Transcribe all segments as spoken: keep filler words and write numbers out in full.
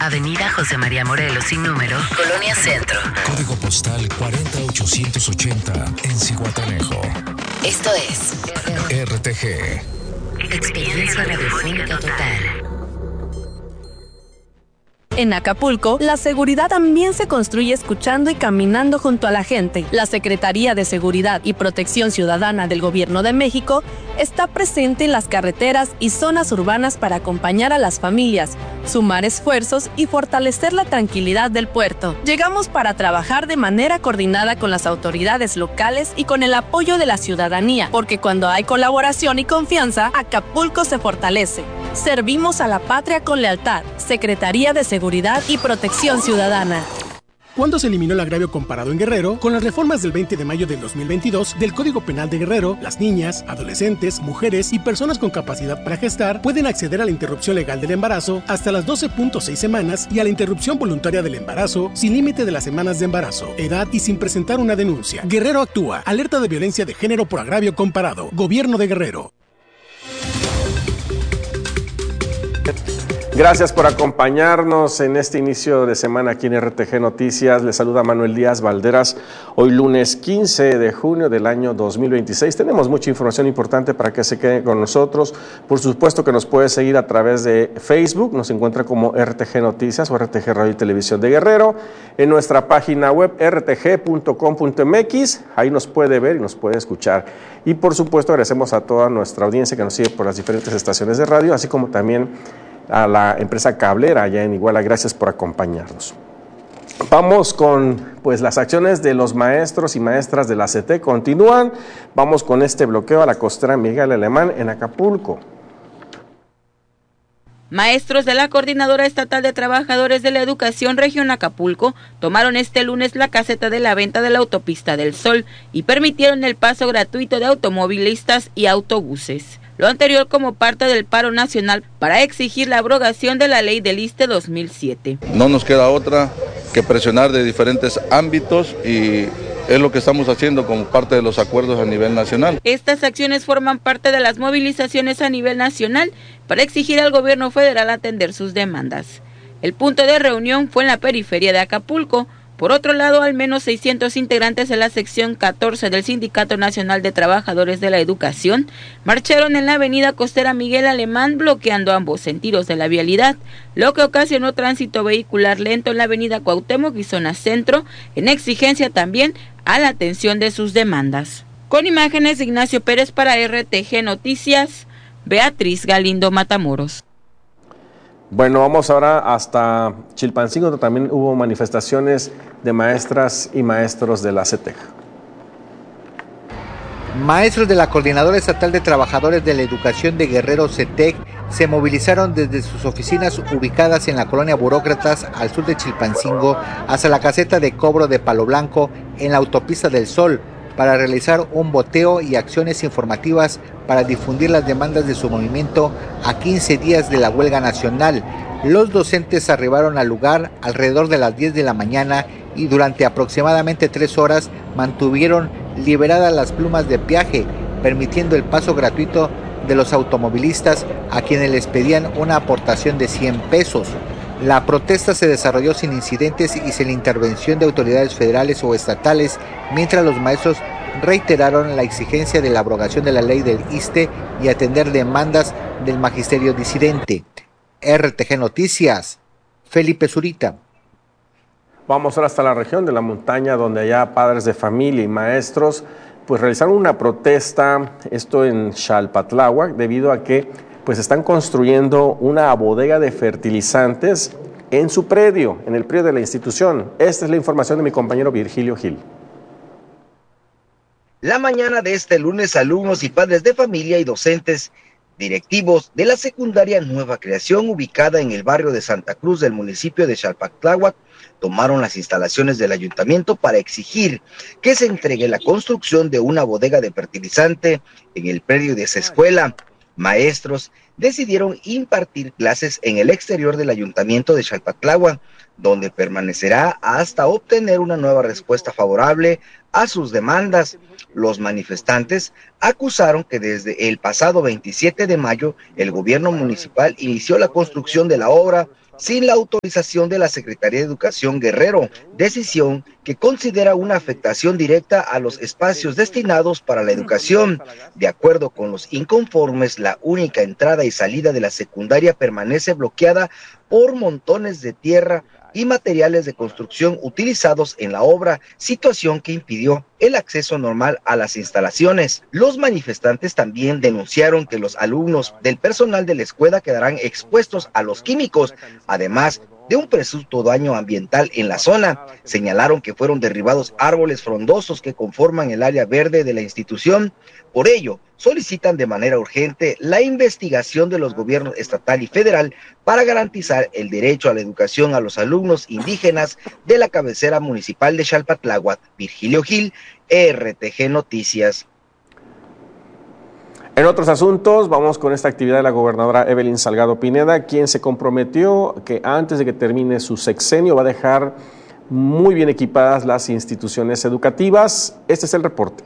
Avenida José María Morelos sin número, Colonia Centro. Código postal cuarenta ochocientos ochenta en Zihuatanejo. Esto es R T G. Experiencia Radiofónica Total. En Acapulco, la seguridad también se construye escuchando y caminando junto a la gente. La Secretaría de Seguridad y Protección Ciudadana del Gobierno de México está presente en las carreteras y zonas urbanas para acompañar a las familias, sumar esfuerzos y fortalecer la tranquilidad del puerto. Llegamos para trabajar de manera coordinada con las autoridades locales y con el apoyo de la ciudadanía, porque cuando hay colaboración y confianza, Acapulco se fortalece. Servimos a la patria con lealtad. Secretaría de Seguridad y Protección Ciudadana. ¿Cuándo se eliminó el agravio comparado en Guerrero? Con las reformas del veinte de mayo del dos mil veintidós del Código Penal de Guerrero, las niñas, adolescentes, mujeres y personas con capacidad para gestar pueden acceder a la interrupción legal del embarazo hasta las doce punto seis semanas y a la interrupción voluntaria del embarazo sin límite de las semanas de embarazo, edad y sin presentar una denuncia. Guerrero actúa. Alerta de violencia de género por agravio comparado. Gobierno de Guerrero. Gracias por acompañarnos en este inicio de semana aquí en R T G Noticias. Les saluda Manuel Díaz Valderas. Hoy lunes quince de junio del año dos mil veintiséis. Tenemos mucha información importante para que se queden con nosotros. Por supuesto que nos puede seguir a través de Facebook. Nos encuentra como R T G Noticias o R T G Radio y Televisión de Guerrero. En nuestra página web r t g punto com punto m x. Ahí nos puede ver y nos puede escuchar. Y por supuesto agradecemos a toda nuestra audiencia que nos sigue por las diferentes estaciones de radio, así como también a la empresa cablera allá en Iguala. Gracias por acompañarnos. Vamos con pues las acciones de los maestros y maestras de la C E T E C continúan. Vamos con este bloqueo a la costera Miguel Alemán en Acapulco. Maestros de la Coordinadora Estatal de Trabajadores de la Educación Región Acapulco tomaron este lunes la caseta de la venta de la Autopista del Sol y permitieron el paso gratuito de automovilistas y autobuses. Lo anterior como parte del paro nacional para exigir la abrogación de la ley del ISSSTE dos mil siete. No nos queda otra que presionar de diferentes ámbitos y es lo que estamos haciendo como parte de los acuerdos a nivel nacional. Estas acciones forman parte de las movilizaciones a nivel nacional para exigir al gobierno federal atender sus demandas. El punto de reunión fue en la periferia de Acapulco. Por otro lado, al menos seiscientos integrantes de la sección catorce del Sindicato Nacional de Trabajadores de la Educación marcharon en la avenida costera Miguel Alemán bloqueando ambos sentidos de la vialidad, lo que ocasionó tránsito vehicular lento en la avenida Cuauhtémoc y zona centro, en exigencia también a la atención de sus demandas. Con imágenes de Ignacio Pérez para R T G Noticias, Beatriz Galindo Matamoros. Bueno, vamos ahora hasta Chilpancingo, donde también hubo manifestaciones de maestras y maestros de la C E T E C. Maestros de la Coordinadora Estatal de Trabajadores de la Educación de Guerrero C E T E C se movilizaron desde sus oficinas ubicadas en la colonia Burócratas al sur de Chilpancingo hasta la caseta de cobro de Palo Blanco en la Autopista del Sol para realizar un boteo y acciones informativas para difundir las demandas de su movimiento a quince días de la huelga nacional. Los docentes arribaron al lugar alrededor de las diez de la mañana y durante aproximadamente tres horas mantuvieron liberadas las plumas de peaje, permitiendo el paso gratuito de los automovilistas a quienes les pedían una aportación de cien pesos. La protesta se desarrolló sin incidentes y sin la intervención de autoridades federales o estatales, mientras los maestros reiteraron la exigencia de la abrogación de la ley del ISSSTE y atender demandas del magisterio disidente. R T G Noticias, Felipe Zurita. Vamos ahora hasta la región de la montaña, donde allá padres de familia y maestros pues realizaron una protesta, esto en Xalpatláhuac, debido a que pues están construyendo una bodega de fertilizantes en su predio, en el predio de la institución. Esta es la información de mi compañero Virgilio Gil. La mañana de este lunes, alumnos y padres de familia y docentes directivos de la secundaria Nueva Creación, ubicada en el barrio de Santa Cruz del municipio de Xalpatláhuac, tomaron las instalaciones del ayuntamiento para exigir que se entregue la construcción de una bodega de fertilizante en el predio de esa escuela. Maestros decidieron impartir clases en el exterior del ayuntamiento de Xalpatláhuac, donde permanecerá hasta obtener una nueva respuesta favorable a sus demandas. Los manifestantes acusaron que desde el pasado veintisiete de mayo el gobierno municipal inició la construcción de la obra sin la autorización de la Secretaría de Educación Guerrero, decisión que considera una afectación directa a los espacios destinados para la educación. De acuerdo con los inconformes, la única entrada y salida de la secundaria permanece bloqueada por montones de tierra y materiales de construcción utilizados en la obra, situación que impidió el acceso normal a las instalaciones. Los manifestantes también denunciaron que los alumnos del personal de la escuela quedarán expuestos a los químicos, además de un presunto daño ambiental en la zona. Señalaron que fueron derribados árboles frondosos que conforman el área verde de la institución. Por ello, solicitan de manera urgente la investigación de los gobiernos estatal y federal para garantizar el derecho a la educación a los alumnos indígenas de la cabecera municipal de Xalpatláhuac. Virgilio Gil, R T G Noticias. En otros asuntos, vamos con esta actividad de la gobernadora Evelyn Salgado Pineda, quien se comprometió que antes de que termine su sexenio va a dejar muy bien equipadas las instituciones educativas. Este es el reporte.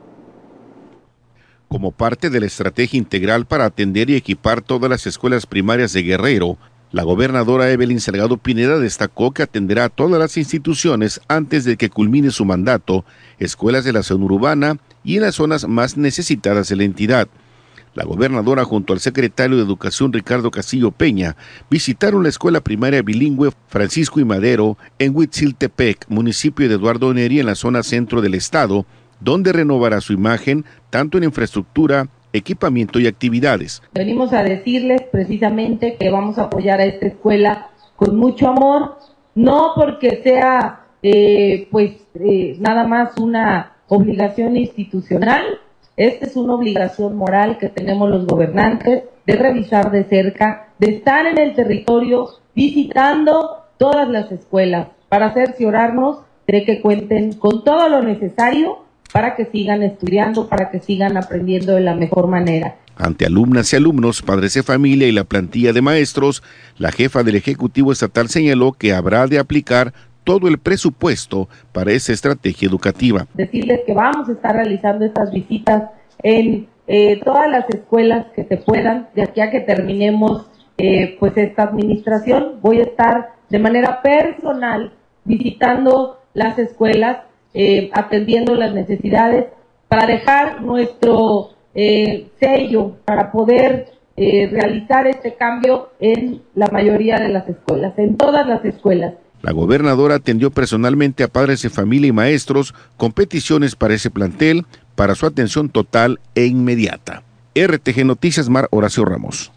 Como parte de la estrategia integral para atender y equipar todas las escuelas primarias de Guerrero, la gobernadora Evelyn Salgado Pineda destacó que atenderá a todas las instituciones antes de que culmine su mandato, escuelas de la zona urbana y en las zonas más necesitadas de la entidad. La gobernadora junto al secretario de Educación Ricardo Castillo Peña visitaron la escuela primaria bilingüe Francisco y Madero en Huitziltepec, municipio de Eduardo Neri en la zona centro del estado, donde renovará su imagen tanto en infraestructura, equipamiento y actividades. Venimos a decirles precisamente que vamos a apoyar a esta escuela con mucho amor, no porque sea eh, pues eh, nada más una obligación institucional, esta es una obligación moral que tenemos los gobernantes de revisar de cerca, de estar en el territorio visitando todas las escuelas para cerciorarnos de que cuenten con todo lo necesario para que sigan estudiando, para que sigan aprendiendo de la mejor manera. Ante alumnas y alumnos, padres de familia y la plantilla de maestros, la jefa del Ejecutivo Estatal señaló que habrá de aplicar todo el presupuesto para esa estrategia educativa. Decirles que vamos a estar realizando estas visitas en eh, todas las escuelas que se puedan, de aquí a que terminemos eh, pues esta administración. Voy a estar de manera personal visitando las escuelas, Eh, atendiendo las necesidades para dejar nuestro eh, sello para poder eh, realizar este cambio en la mayoría de las escuelas, en todas las escuelas. La gobernadora atendió personalmente a padres de familia y maestros con peticiones para ese plantel para su atención total e inmediata. R T G Noticias, Mar Horacio Ramos.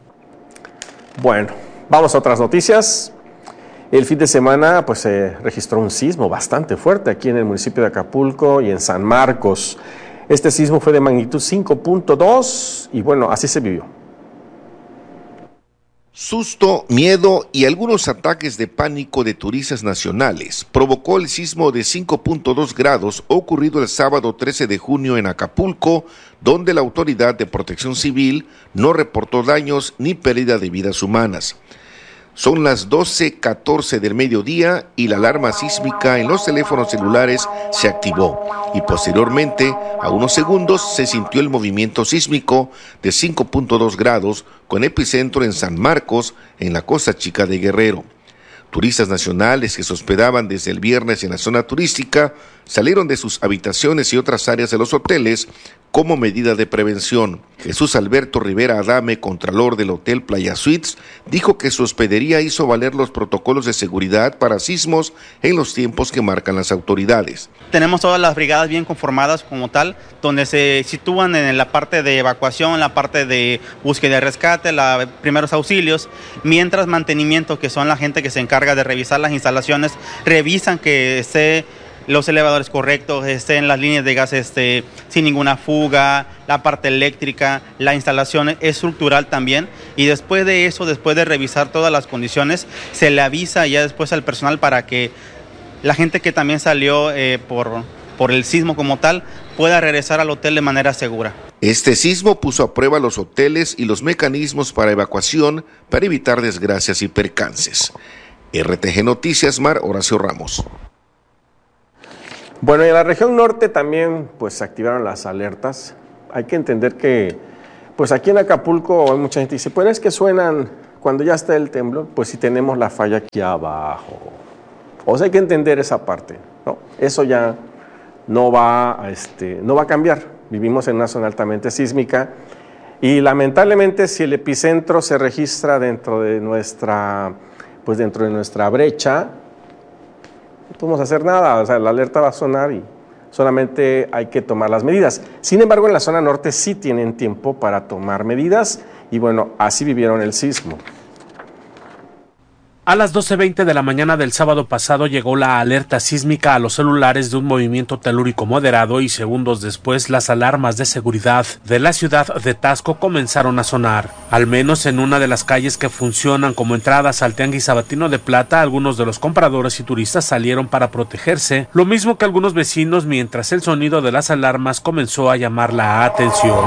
Bueno, vamos a otras noticias. El fin de semana pues se registró un sismo bastante fuerte aquí en el municipio de Acapulco y en San Marcos. Este sismo fue de magnitud cinco punto dos y bueno, así se vivió. Susto, miedo y algunos ataques de pánico de turistas nacionales provocó el sismo de cinco punto dos grados ocurrido el sábado trece de junio en Acapulco, donde la Autoridad de Protección Civil no reportó daños ni pérdida de vidas humanas. Son las doce catorce del mediodía y la alarma sísmica en los teléfonos celulares se activó y posteriormente, a unos segundos, se sintió el movimiento sísmico de cinco punto dos grados con epicentro en San Marcos, en la Costa Chica de Guerrero. Turistas nacionales que se hospedaban desde el viernes en la zona turística salieron de sus habitaciones y otras áreas de los hoteles como medida de prevención. Jesús Alberto Rivera Adame, contralor del Hotel Playa Suites, dijo que su hospedería hizo valer los protocolos de seguridad para sismos en los tiempos que marcan las autoridades. Tenemos todas las brigadas bien conformadas como tal, donde se sitúan en la parte de evacuación, en la parte de búsqueda y rescate, los primeros auxilios, mientras mantenimiento, que son la gente que se encarga de revisar las instalaciones, revisan que esté los elevadores correctos, estén las líneas de gas este, sin ninguna fuga, la parte eléctrica, la instalación estructural también, y después de eso, después de revisar todas las condiciones, se le avisa ya después al personal para que la gente que también salió eh, por, por el sismo como tal pueda regresar al hotel de manera segura. Este sismo puso a prueba los hoteles y los mecanismos para evacuación para evitar desgracias y percances. R T G Noticias, Mar Horacio Ramos. Bueno, y en la región norte también pues se activaron las alertas. Hay que entender que pues aquí en Acapulco hay mucha gente que dice, pues es que suenan cuando ya está el temblor, pues sí tenemos la falla aquí abajo. O sea, hay que entender esa parte, ¿no? Eso ya no va, a este, no va a cambiar. Vivimos en una zona altamente sísmica y lamentablemente si el epicentro se registra dentro de nuestra, pues dentro de nuestra brecha, no podemos hacer nada. O sea, la alerta va a sonar y solamente hay que tomar las medidas. Sin embargo, en la zona norte sí tienen tiempo para tomar medidas y bueno, así vivieron el sismo. A las doce veinte de la mañana del sábado pasado llegó la alerta sísmica a los celulares de un movimiento telúrico moderado y segundos después las alarmas de seguridad de la ciudad de Taxco comenzaron a sonar. Al menos en una de las calles que funcionan como entradas al Tianguis Sabatino de Plata, algunos de los compradores y turistas salieron para protegerse, lo mismo que algunos vecinos, mientras el sonido de las alarmas comenzó a llamar la atención.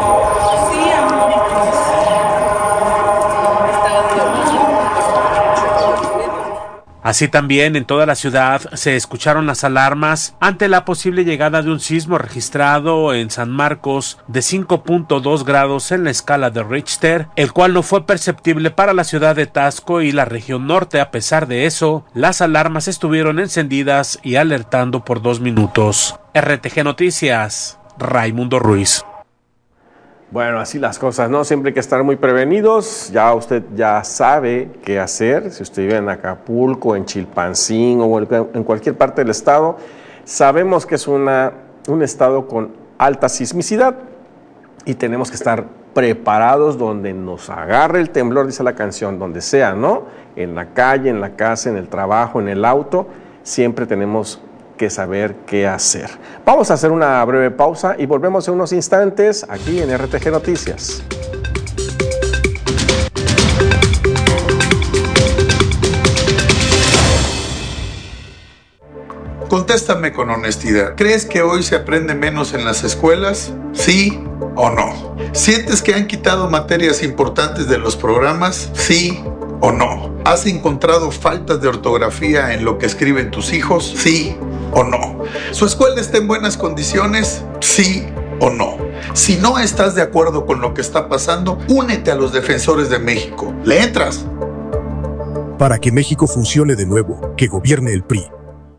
Así también en toda la ciudad se escucharon las alarmas ante la posible llegada de un sismo registrado en San Marcos de cinco punto dos grados en la escala de Richter, el cual no fue perceptible para la ciudad de Taxco y la región norte. A pesar de eso, las alarmas estuvieron encendidas y alertando por dos minutos. R T G Noticias, Raimundo Ruiz. Bueno, así las cosas, ¿no? Siempre hay que estar muy prevenidos. Ya usted ya sabe qué hacer. Si usted vive en Acapulco, en Chilpancingo o en cualquier parte del estado, sabemos que es una, un estado con alta sismicidad y tenemos que estar preparados donde nos agarre el temblor, dice la canción, donde sea, ¿no? En la calle, en la casa, en el trabajo, en el auto, siempre tenemos que saber qué hacer. Vamos a hacer una breve pausa y volvemos en unos instantes aquí en R T G Noticias. Contéstame con honestidad. ¿Crees que hoy se aprende menos en las escuelas? ¿Sí o no? ¿Sientes que han quitado materias importantes de los programas? ¿Sí o no? ¿Has encontrado faltas de ortografía en lo que escriben tus hijos? ¿Sí o no? ¿Su escuela está en buenas condiciones? ¿Sí o no? Si no estás de acuerdo con lo que está pasando, únete a los Defensores de México. ¿Le entras? Para que México funcione de nuevo, que gobierne el P R I.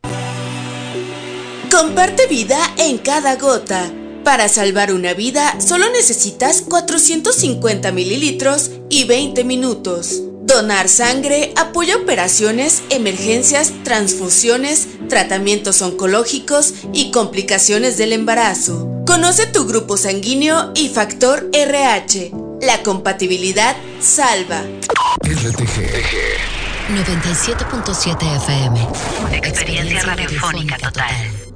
Comparte vida en cada gota. Para salvar una vida, solo necesitas cuatrocientos cincuenta mililitros y veinte minutos. Donar sangre apoya operaciones, emergencias, transfusiones, tratamientos oncológicos y complicaciones del embarazo. Conoce tu grupo sanguíneo y factor R H. La compatibilidad salva. R T G noventa y siete punto siete F M. Experiencia radiofónica total.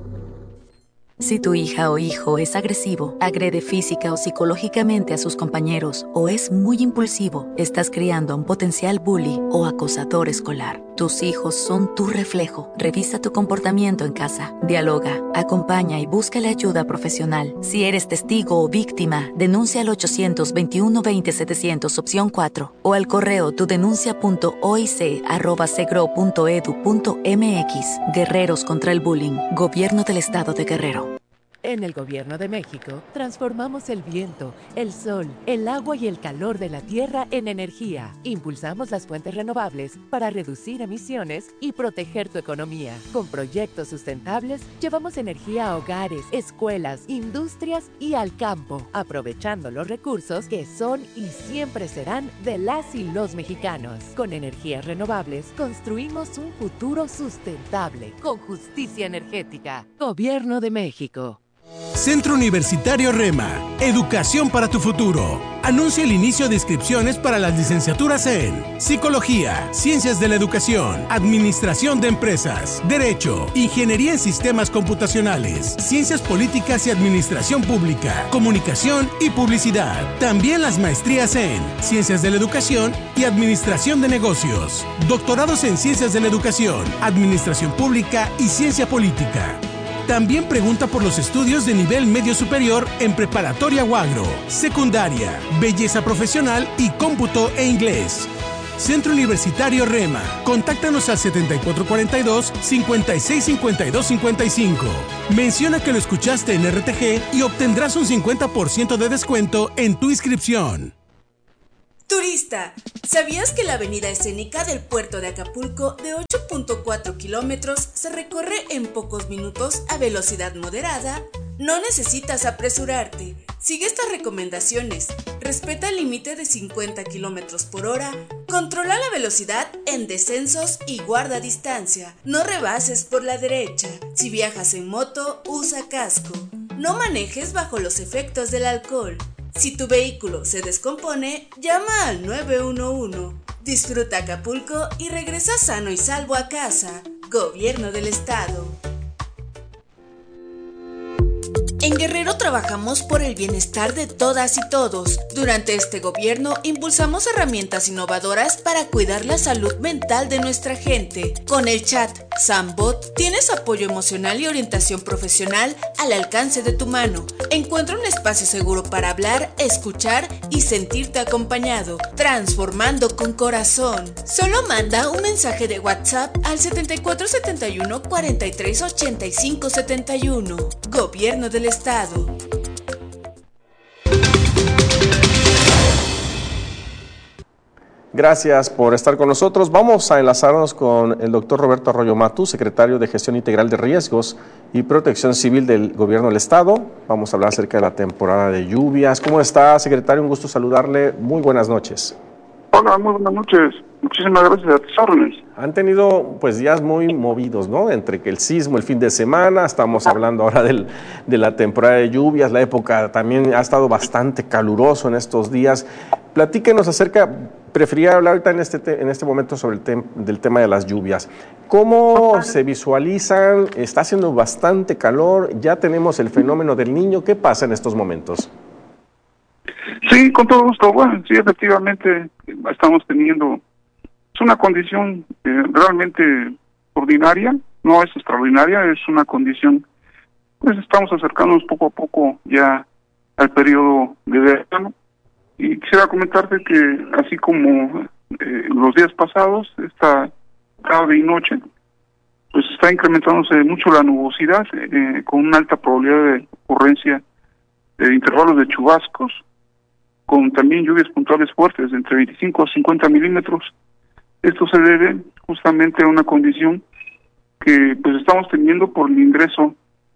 Si tu hija o hijo es agresivo, agrede física o psicológicamente a sus compañeros o es muy impulsivo, estás criando a un potencial bully o acosador escolar. Tus hijos son tu reflejo. Revisa tu comportamiento en casa. Dialoga, acompaña y búscale ayuda profesional. Si eres testigo o víctima, denuncia al ochocientos veintiuno veinte setecientos opción cuatro o al correo tudenuncia punto oic arroba segro punto edu punto mx. Guerreros contra el bullying. Gobierno del Estado de Guerrero. En el Gobierno de México, transformamos el viento, el sol, el agua y el calor de la tierra en energía. Impulsamos las fuentes renovables para reducir emisiones y proteger tu economía. Con proyectos sustentables, llevamos energía a hogares, escuelas, industrias y al campo, aprovechando los recursos que son y siempre serán de las y los mexicanos. Con energías renovables, construimos un futuro sustentable, con justicia energética. Gobierno de México. Centro Universitario REMA, Educación para tu futuro. Anuncia el inicio de inscripciones para las licenciaturas en Psicología, Ciencias de la Educación, Administración de Empresas, Derecho, Ingeniería en Sistemas Computacionales, Ciencias Políticas y Administración Pública, Comunicación y Publicidad. También las maestrías en Ciencias de la Educación y Administración de Negocios. Doctorados en Ciencias de la Educación, Administración Pública y Ciencia Política. También pregunta por los estudios de nivel medio superior en preparatoria o agro, secundaria, belleza profesional y cómputo e inglés. Centro Universitario REMA. Contáctanos al setenta y cuatro cuarenta y dos, cincuenta y seis cincuenta y dos cincuenta y cinco. Menciona que lo escuchaste en R T G y obtendrás un cincuenta por ciento de descuento en tu inscripción. Turista, ¿sabías que la avenida escénica del puerto de Acapulco de ocho punto cuatro kilómetros se recorre en pocos minutos a velocidad moderada? No necesitas apresurarte. Sigue estas recomendaciones. Respeta el límite de cincuenta kilómetros por hora. Controla la velocidad en descensos y guarda distancia. No rebases por la derecha. Si viajas en moto, usa casco. No manejes bajo los efectos del alcohol. Si tu vehículo se descompone, llama al nueve uno uno. Disfruta Acapulco y regresa sano y salvo a casa. Gobierno del Estado. En Guerrero trabajamos por el bienestar de todas y todos. Durante este gobierno impulsamos herramientas innovadoras para cuidar la salud mental de nuestra gente. Con el chat Sambot tienes apoyo emocional y orientación profesional al alcance de tu mano. Encuentra un espacio seguro para hablar, escuchar y sentirte acompañado, transformando con corazón. Solo manda un mensaje de WhatsApp al setenta y cuatro setenta y uno cuarenta y tres ochenta y cinco setenta y uno. Gobierno del Estado. Gracias por estar con nosotros. Vamos a enlazarnos con el doctor Roberto Arroyo Matú, secretario de Gestión Integral de Riesgos y Protección Civil del Gobierno del Estado. Vamos a hablar acerca de la temporada de lluvias. ¿Cómo está, secretario? Un gusto saludarle. Muy buenas noches. Hola, muy buenas noches. Muchísimas gracias a tus órdenes. Han tenido pues días muy movidos, ¿no? Entre que el sismo, el fin de semana, estamos hablando ahora del, de la temporada de lluvias, la época también ha estado bastante caluroso en estos días. Platíquenos acerca, prefería hablar ahorita en este, te, en este momento sobre el tem, del tema de las lluvias. ¿Cómo se visualizan? Está haciendo bastante calor, ya tenemos el fenómeno del Niño. ¿Qué pasa en estos momentos? Sí, con todo gusto. Bueno, sí, efectivamente estamos teniendo, es una condición eh, realmente ordinaria, no es extraordinaria, es una condición, pues estamos acercándonos poco a poco ya al periodo de verano. Y quisiera comentarte que así como eh, los días pasados, esta tarde y noche, pues está incrementándose mucho la nubosidad, eh, con una alta probabilidad de ocurrencia de intervalos de chubascos, con también lluvias puntuales fuertes de entre veinticinco a cincuenta milímetros. Esto se debe justamente a una condición que pues estamos teniendo por el ingreso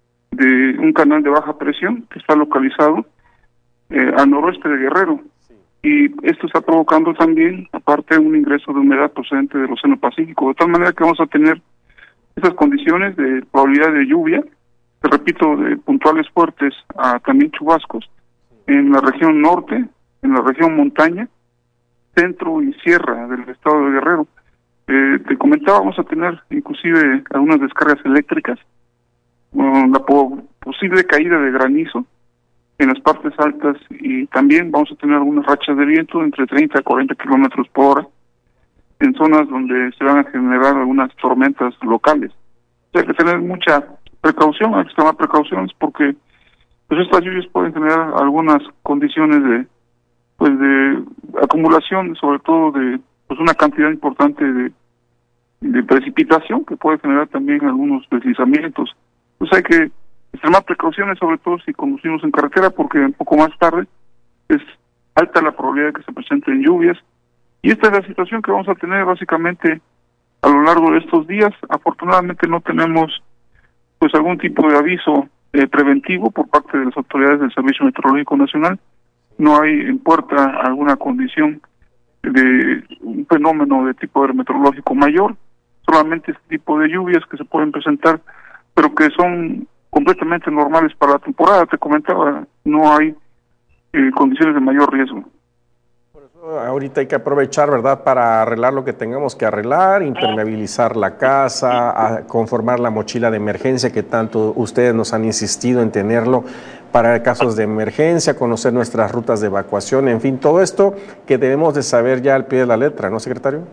de un canal de baja presión que está localizado eh, al noroeste de Guerrero. Y esto está provocando también, aparte, un ingreso de humedad procedente del Océano Pacífico, de tal manera que vamos a tener esas condiciones de probabilidad de lluvia, te repito, de puntuales fuertes a también chubascos, en la región norte, en la región montaña, centro y sierra del estado de Guerrero. Eh, te comentaba, vamos a tener inclusive algunas descargas eléctricas, con la po posible caída de granizo en las partes altas, y también vamos a tener algunas rachas de viento entre treinta a cuarenta kilómetros por hora en zonas donde se van a generar algunas tormentas locales. O sea, hay que tener mucha precaución, hay que tomar precauciones porque pues estas lluvias pueden generar algunas condiciones de pues de acumulación, sobre todo de pues una cantidad importante de, de precipitación que puede generar también algunos deslizamientos. Pues hay que extremar precauciones, sobre todo si conducimos en carretera, porque un poco más tarde es alta la probabilidad de que se presenten lluvias. Y esta es la situación que vamos a tener básicamente a lo largo de estos días. Afortunadamente no tenemos pues algún tipo de aviso eh, preventivo por parte de las autoridades del Servicio Meteorológico Nacional. No hay en puerta alguna condición de un fenómeno de tipo meteorológico mayor, solamente este tipo de lluvias que se pueden presentar, pero que son completamente normales para la temporada. Te comentaba, no hay eh, condiciones de mayor riesgo. Por eso ahorita hay que aprovechar, ¿verdad?, para arreglar lo que tengamos que arreglar, impermeabilizar la casa, a conformar la mochila de emergencia que tanto ustedes nos han insistido en tenerlo para casos de emergencia, conocer nuestras rutas de evacuación, en fin, todo esto que debemos de saber ya al pie de la letra, ¿no, secretario?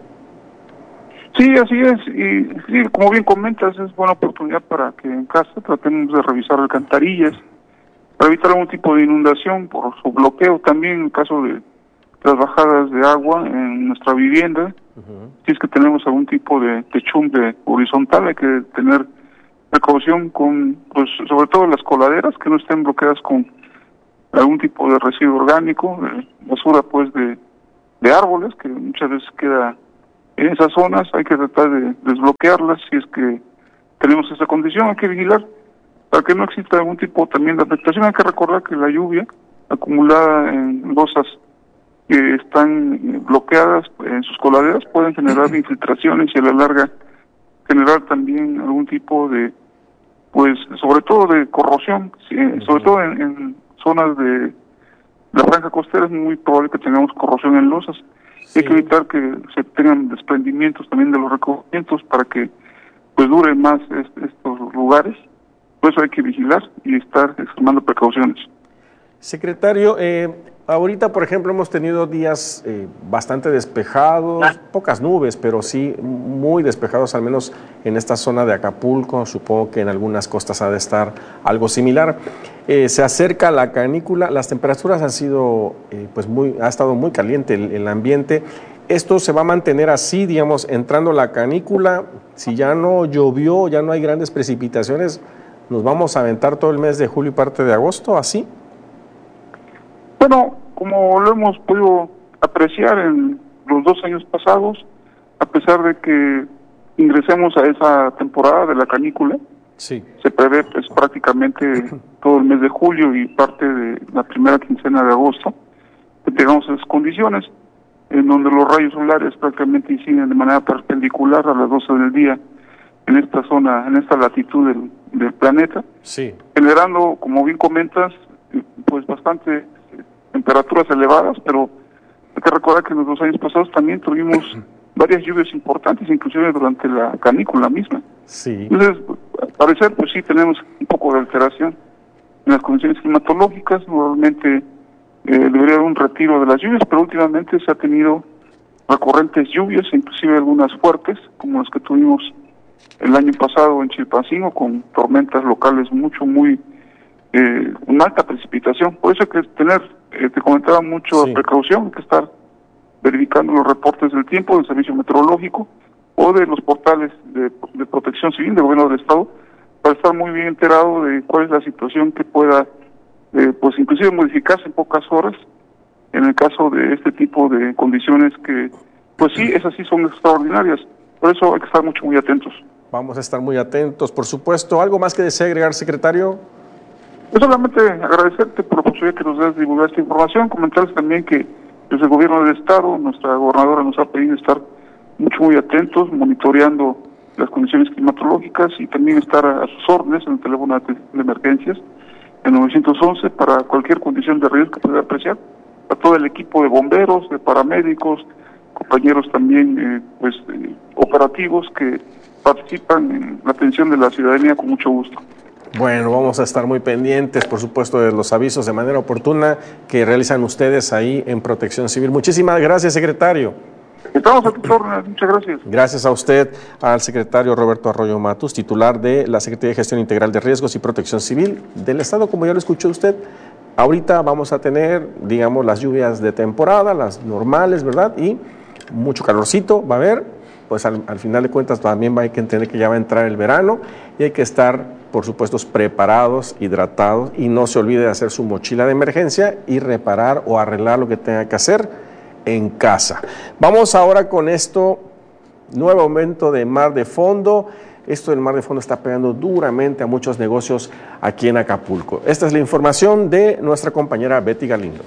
Sí, así es, y sí, como bien comentas, es buena oportunidad para que en casa tratemos de revisar alcantarillas, para evitar algún tipo de inundación por su bloqueo, también en caso de las bajadas de agua en nuestra vivienda. Uh-huh. Si es que tenemos algún tipo de techumbre horizontal, hay que tener precaución con, pues, sobre todo las coladeras, que no estén bloqueadas con algún tipo de residuo orgánico, de basura, pues, de de árboles, que muchas veces queda en esas zonas. Hay que tratar de desbloquearlas si es que tenemos esa condición. Hay que vigilar para que no exista algún tipo también de afectación. Hay que recordar que la lluvia acumulada en losas que están bloqueadas en sus coladeras pueden generar infiltraciones y a la larga generar también algún tipo de, pues, sobre todo de corrosión, sí, sobre todo en, en zonas de la franja costera es muy probable que tengamos corrosión en losas. Sí. Hay que evitar que se tengan desprendimientos también de los recubrimientos para que pues duren más est estos lugares. Por eso hay que vigilar y estar extremando precauciones. Secretario, eh, ahorita, por ejemplo, hemos tenido días eh, bastante despejados, ah. pocas nubes, pero sí muy despejados, al menos en esta zona de Acapulco. Supongo que en algunas costas ha de estar algo similar. Eh, se acerca la canícula, las temperaturas han sido, eh, pues muy, ha estado muy caliente el, el ambiente. ¿Esto se va a mantener así, digamos, entrando la canícula? Si ya no llovió, ya no hay grandes precipitaciones, ¿nos vamos a aventar todo el mes de julio y parte de agosto así? Bueno, como lo hemos podido apreciar en los dos años pasados, a pesar de que ingresemos a esa temporada de la canícula, sí. se prevé pues prácticamente todo el mes de julio y parte de la primera quincena de agosto, que tengamos esas condiciones, en donde los rayos solares prácticamente inciden de manera perpendicular a las doce del día en esta zona, en esta latitud del, del planeta, sí. generando, como bien comentas, pues bastante temperaturas elevadas, pero hay que recordar que en los dos años pasados también tuvimos varias lluvias importantes, inclusive durante la canícula misma. Sí. Entonces, al parecer, pues sí tenemos un poco de alteración en las condiciones climatológicas. Normalmente eh, debería haber un retiro de las lluvias, pero últimamente se ha tenido recurrentes lluvias, inclusive algunas fuertes, como las que tuvimos el año pasado en Chilpancingo, con tormentas locales mucho, muy eh, una alta precipitación. Por eso hay que tener, eh, te comentaba, mucho sí. precaución, hay que estar verificando los reportes del tiempo del Servicio Meteorológico o de los portales de, de Protección Civil del Gobierno del Estado, para estar muy bien enterado de cuál es la situación que pueda, eh, pues inclusive modificarse en pocas horas, en el caso de este tipo de condiciones que, pues sí, esas sí son extraordinarias. Por eso hay que estar mucho, muy atentos. Vamos a estar muy atentos, por supuesto. ¿Algo más que desee agregar, secretario? Yo solamente agradecerte por la posibilidad que nos das de divulgar esta información, comentarles también que desde el Gobierno del Estado, nuestra gobernadora nos ha pedido estar mucho, muy atentos, monitoreando las condiciones climatológicas y también estar a, a sus órdenes en el teléfono de emergencias, en nueve once, para cualquier condición de riesgo que pueda apreciar, a todo el equipo de bomberos, de paramédicos, compañeros también eh, pues eh, operativos que participan en la atención de la ciudadanía con mucho gusto. Bueno, vamos a estar muy pendientes, por supuesto, de los avisos de manera oportuna que realizan ustedes ahí en Protección Civil. Muchísimas gracias, secretario. Estamos a tus órdenes, muchas gracias. Gracias a usted, al secretario Roberto Arroyo Matus, titular de la Secretaría de Gestión Integral de Riesgos y Protección Civil del Estado. Como ya lo escuchó usted, ahorita vamos a tener, digamos, las lluvias de temporada, las normales, ¿verdad? Y mucho calorcito va a haber, pues al, al final de cuentas también hay que entender que ya va a entrar el verano y hay que estar, por supuesto, preparados, hidratados, y no se olvide de hacer su mochila de emergencia y reparar o arreglar lo que tenga que hacer en casa. Vamos ahora con esto, nuevo aumento de mar de fondo. Esto del mar de fondo está pegando duramente a muchos negocios aquí en Acapulco. Esta es la información de nuestra compañera Betty Galindo.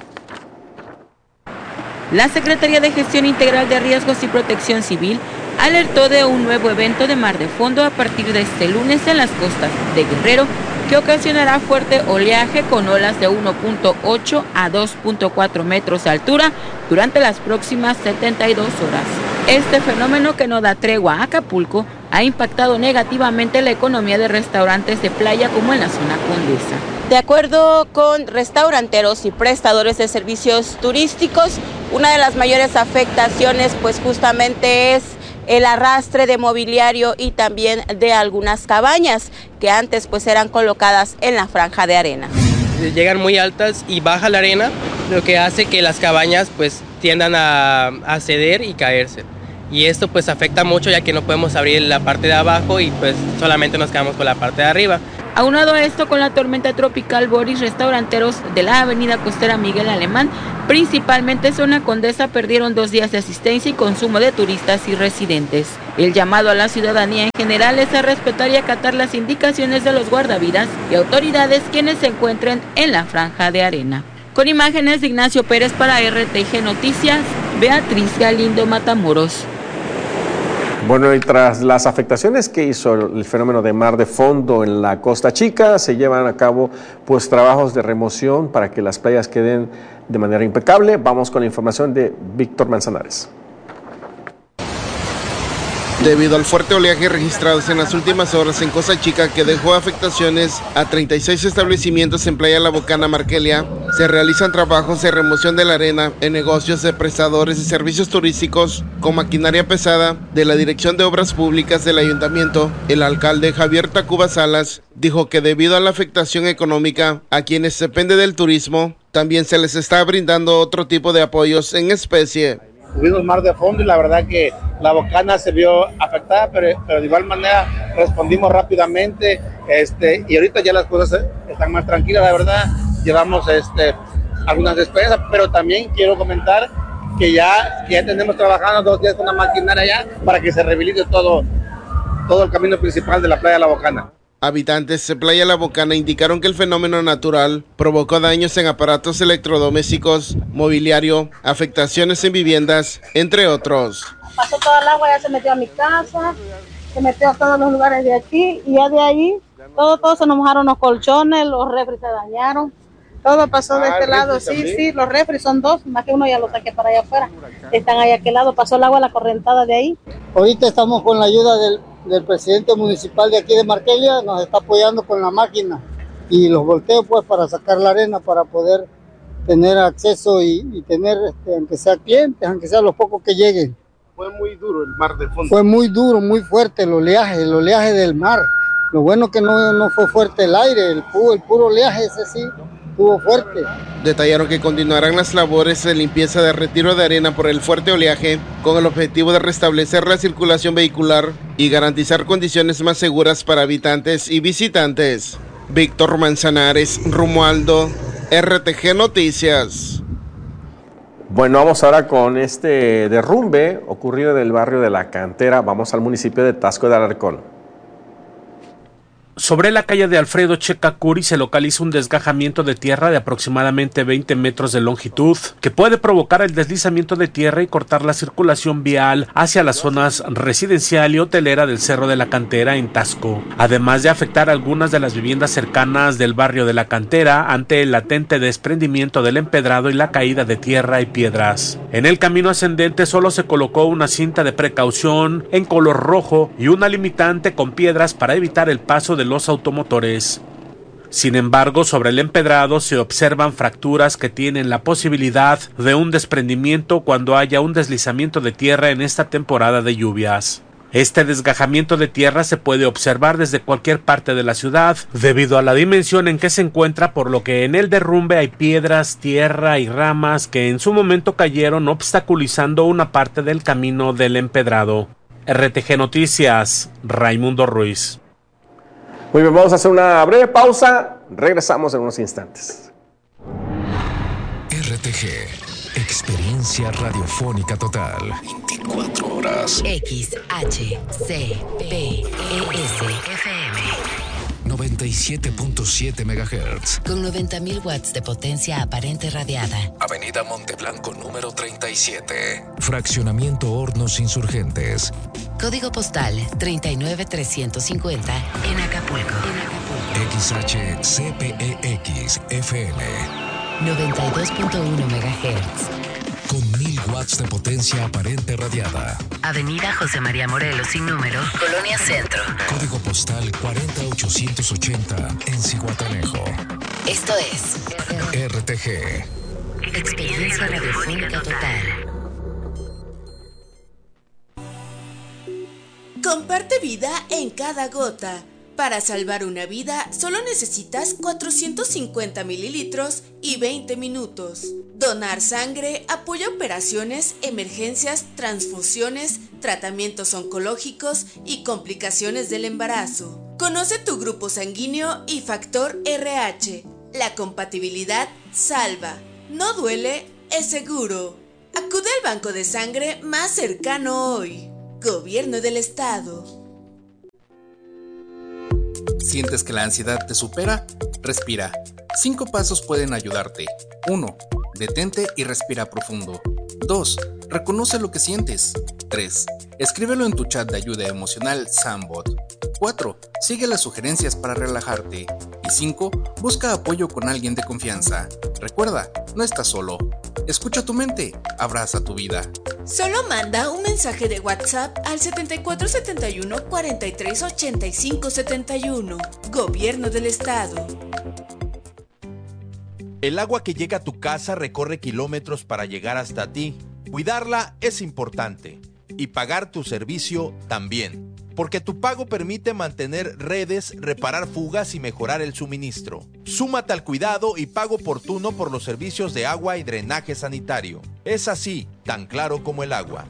La Secretaría de Gestión Integral de Riesgos y Protección Civil alertó de un nuevo evento de mar de fondo a partir de este lunes en las costas de Guerrero, que ocasionará fuerte oleaje con olas de uno punto ocho a dos punto cuatro metros de altura durante las próximas setenta y dos horas. Este fenómeno, que no da tregua a Acapulco, ha impactado negativamente la economía de restaurantes de playa como en la zona Condesa. De acuerdo con restauranteros y prestadores de servicios turísticos, una de las mayores afectaciones pues justamente es el arrastre de mobiliario y también de algunas cabañas que antes pues eran colocadas en la franja de arena. Llegan muy altas y baja la arena, lo que hace que las cabañas pues tiendan a, a ceder y caerse. Y esto pues afecta mucho, ya que no podemos abrir la parte de abajo y pues solamente nos quedamos con la parte de arriba. Aunado a esto, con la tormenta tropical Boris, restauranteros de la avenida costera Miguel Alemán, principalmente zona Condesa, perdieron dos días de asistencia y consumo de turistas y residentes. El llamado a la ciudadanía en general es a respetar y acatar las indicaciones de los guardavidas y autoridades quienes se encuentren en la franja de arena. Con imágenes de Ignacio Pérez para R T G Noticias, Beatriz Galindo Matamoros. Bueno, y tras las afectaciones que hizo el fenómeno de mar de fondo en la Costa Chica, se llevan a cabo pues trabajos de remoción para que las playas queden de manera impecable. Vamos con la información de Víctor Manzanares. Debido al fuerte oleaje registrados en las últimas horas en Costa Chica, que dejó afectaciones a treinta y seis establecimientos en Playa La Bocana, Markelia, se realizan trabajos de remoción de la arena en negocios de prestadores de servicios turísticos con maquinaria pesada. De la Dirección de Obras Públicas del Ayuntamiento, el alcalde Javier Tacuba Salas dijo que debido a la afectación económica a quienes dependen del turismo, también se les está brindando otro tipo de apoyos en especie. Tuvimos mar de fondo y la verdad que La Bocana se vio afectada, pero, pero de igual manera respondimos rápidamente, este, y ahorita ya las cosas están más tranquilas, la verdad. Llevamos este, algunas despensas, pero también quiero comentar que ya, que ya tenemos trabajando dos días con la maquinaria ya para que se rehabilite todo, todo el camino principal de la playa de La Bocana. Habitantes de Playa La Bocana indicaron que el fenómeno natural provocó daños en aparatos electrodomésticos, mobiliario, afectaciones en viviendas, entre otros. Pasó toda el agua, ya se metió a mi casa, se metió a todos los lugares de aquí, y ya de ahí, todo, todo se nos mojaron los colchones, los refris se dañaron, todo pasó de ah, este lado, sí, también. Sí, los refris son dos, más que uno ya lo saqué para allá afuera, están ahí a aquel lado, pasó el agua, la correntada de ahí. Ahorita estamos con la ayuda del del presidente municipal de aquí de Markelia, nos está apoyando con la máquina y los volteos pues para sacar la arena, para poder tener acceso y, y tener, este, aunque sea clientes, aunque sea los pocos que lleguen. Fue muy duro el mar de fondo. Fue muy duro, muy fuerte el oleaje, el oleaje del mar. Lo bueno que no, no fue fuerte el aire, el puro, el puro oleaje ese sí estuvo fuerte. Detallaron que continuarán las labores de limpieza de retiro de arena por el fuerte oleaje con el objetivo de restablecer la circulación vehicular y garantizar condiciones más seguras para habitantes y visitantes. Víctor Manzanares, Romualdo, R T G Noticias. Bueno, vamos ahora con este derrumbe ocurrido en el barrio de La Cantera. Vamos al municipio de Taxco de Alarcón. Sobre la calle de Alfredo Checacuri se localiza un desgajamiento de tierra de aproximadamente veinte metros de longitud que puede provocar el deslizamiento de tierra y cortar la circulación vial hacia las zonas residencial y hotelera del Cerro de la Cantera en Taxco, además de afectar algunas de las viviendas cercanas del barrio de La Cantera ante el latente desprendimiento del empedrado y la caída de tierra y piedras. En el camino ascendente solo se colocó una cinta de precaución en color rojo y una limitante con piedras para evitar el paso de los automotores. Sin embargo, sobre el empedrado se observan fracturas que tienen la posibilidad de un desprendimiento cuando haya un deslizamiento de tierra en esta temporada de lluvias. Este desgajamiento de tierra se puede observar desde cualquier parte de la ciudad debido a la dimensión en que se encuentra, por lo que en el derrumbe hay piedras, tierra y ramas que en su momento cayeron obstaculizando una parte del camino del empedrado. R T G Noticias, Raimundo Ruiz. Muy bien, vamos a hacer una breve pausa. Regresamos en unos instantes. R T G, experiencia radiofónica total. veinticuatro horas. X H C P E S F M. noventa y siete punto siete megahertz. Con noventa mil watts de potencia aparente radiada. Avenida Monteblanco número treinta y siete. Fraccionamiento Hornos Insurgentes. Código postal treinta y nueve trescientos cincuenta en Acapulco. X H C P E X F M. noventa y dos punto uno megahertz. Con mil watts de potencia aparente radiada. Avenida José María Morelos sin número, Colonia Centro. Código postal cuarenta ochocientos ochenta en Zihuatanejo. Esto es R T G. Experiencia radiofónica total. Comparte vida en cada gota. Para salvar una vida, solo necesitas cuatrocientos cincuenta mililitros y veinte minutos. Donar sangre apoya operaciones, emergencias, transfusiones, tratamientos oncológicos y complicaciones del embarazo. Conoce tu grupo sanguíneo y factor R H. La compatibilidad salva. No duele, es seguro. Acude al banco de sangre más cercano hoy. Gobierno del Estado. ¿Sientes que la ansiedad te supera? Respira. Cinco pasos pueden ayudarte. uno. Detente y respira profundo. dos. Reconoce lo que sientes. tres. Escríbelo en tu chat de ayuda emocional Sambot. cuatro. Sigue las sugerencias para relajarte. Y cinco. Busca apoyo con alguien de confianza. Recuerda, no estás solo. Escucha tu mente, abraza tu vida. Solo manda un mensaje de WhatsApp al setenta y cuatro setenta y uno cuarenta y tres ochenta y cinco setenta y uno. Gobierno del Estado. El agua que llega a tu casa recorre kilómetros para llegar hasta ti. Cuidarla es importante y pagar tu servicio también, porque tu pago permite mantener redes, reparar fugas y mejorar el suministro. Súmate al cuidado y pago oportuno por los servicios de agua y drenaje sanitario. Es así, tan claro como el agua.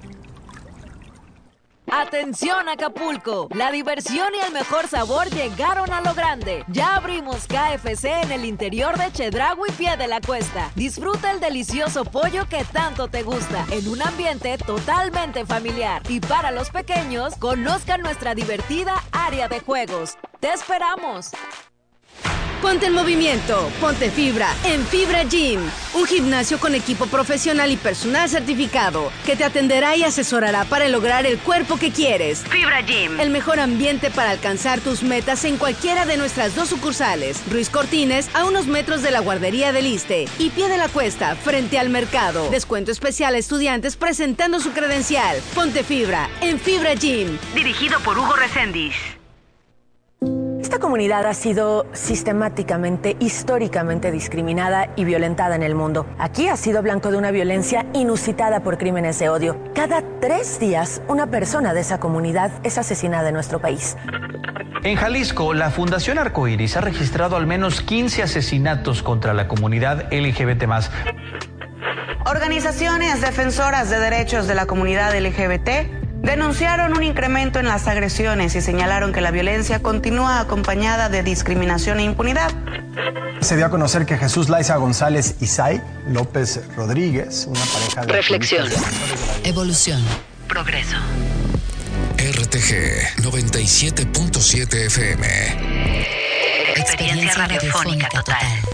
¡Atención Acapulco! La diversión y el mejor sabor llegaron a lo grande. Ya abrimos K F C en el interior de Chedraui y Pie de la Cuesta. Disfruta el delicioso pollo que tanto te gusta en un ambiente totalmente familiar. Y para los pequeños, conozcan nuestra divertida área de juegos. ¡Te esperamos! Ponte en movimiento, ponte fibra en Fibra Gym, un gimnasio con equipo profesional y personal certificado que te atenderá y asesorará para lograr el cuerpo que quieres. Fibra Gym, el mejor ambiente para alcanzar tus metas en cualquiera de nuestras dos sucursales. Ruiz Cortines, a unos metros de la guardería del Iste, y Pie de la Cuesta, frente al mercado. Descuento especial a estudiantes presentando su credencial. Ponte fibra en Fibra Gym. Dirigido por Hugo Reséndiz. Esta comunidad ha sido sistemáticamente, históricamente discriminada y violentada en el mundo. Aquí ha sido blanco de una violencia inusitada por crímenes de odio. Cada tres días, una persona de esa comunidad es asesinada en nuestro país. En Jalisco, la Fundación Arcoíris ha registrado al menos quince asesinatos contra la comunidad L G B T más. Organizaciones defensoras de derechos de la comunidad L G B T denunciaron un incremento en las agresiones y señalaron que la violencia continúa acompañada de discriminación e impunidad. Se dio a conocer que Jesús Laiza González y Sai López Rodríguez, una pareja de... Reflexión. Evolución. Progreso. R T G noventa y siete punto siete F M. Experiencia radiofónica total.